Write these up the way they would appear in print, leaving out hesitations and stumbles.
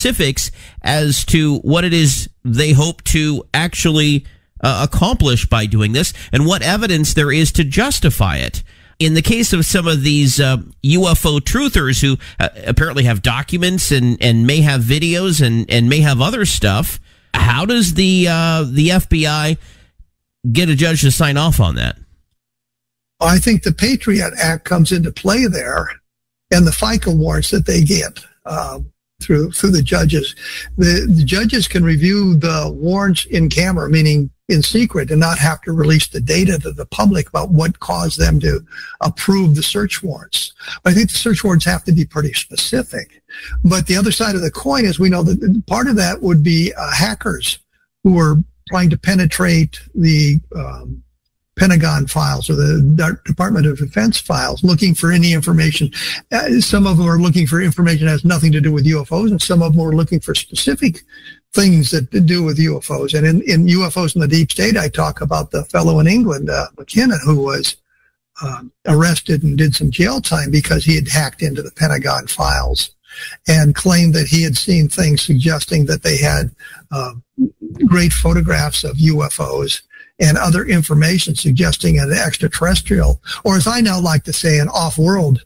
specifics as to what it is they hope to actually accomplish by doing this and what evidence there is to justify it. In the case of some of these UFO truthers who apparently have documents and may have videos and may have other stuff, how does the FBI get a judge to sign off on that? I think the Patriot Act comes into play there, and the FICA warrants that they get through the judges. The judges can review the warrants in camera, meaning in secret, and not have to release the data to the public about what caused them to approve the search warrants. I think the search warrants have to be pretty specific. But the other side of the coin is we know that part of that would be hackers who are trying to penetrate the Pentagon files or the Department of Defense files, looking for any information. Some of them are looking for information that has nothing to do with UFOs, and some of them are looking for specific things that do with UFOs. And in UFOs in the Deep State, I talk about the fellow in England, McKinnon, who was arrested and did some jail time because he had hacked into the Pentagon files and claimed that he had seen things suggesting that they had great photographs of UFOs and other information suggesting an extraterrestrial, or as I now like to say, an off-world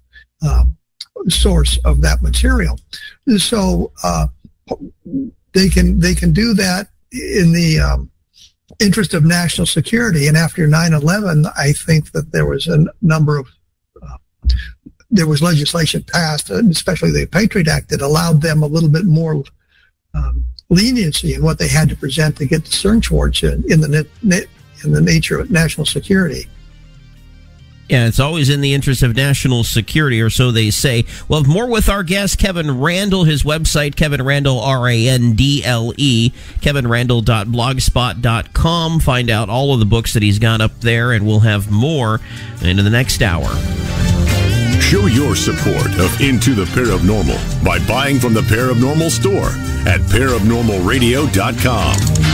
source of that material. So they can do that in the interest of national security. And after 9/11, I think that there was a number of there was legislation passed, especially the Patriot Act, that allowed them a little bit more leniency in what they had to present to get the search warrants in the nature of national security. Yeah, it's always in the interest of national security, or so they say. We'll have more with our guest, Kevin Randle. His website, Kevin Randle, R-A-N-D-L-E, kevinrandle.blogspot.com. Find out all of the books that he's got up there, and we'll have more into the next hour. Show your support of Into the Paranormal by buying from the Paranormal Store at paranormalradio.com.